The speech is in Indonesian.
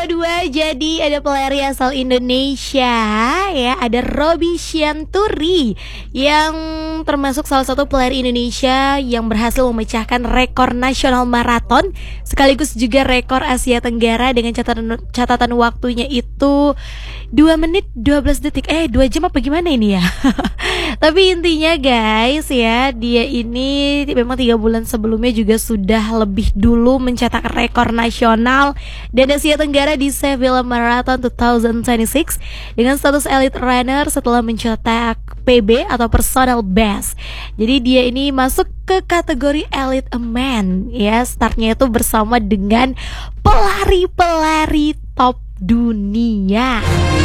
kedua, jadi ada pelari asal Indonesia ya, ada Robby Sianturi yang termasuk salah satu pelari Indonesia yang berhasil memecahkan rekor nasional maraton sekaligus juga rekor Asia Tenggara dengan catatan waktunya itu 2 menit 12 detik. 2 jam apa gimana ini ya? Tapi intinya guys ya, dia ini memang 3 bulan sebelumnya juga sudah lebih dulu mencetak rekor nasional dan Asia Tenggara di Seville Marathon 2026 dengan status elite runner setelah mencetak PB atau personal best. Jadi dia ini masuk ke kategori elite man ya. Startnya itu bersama dengan pelari-pelari top dunia.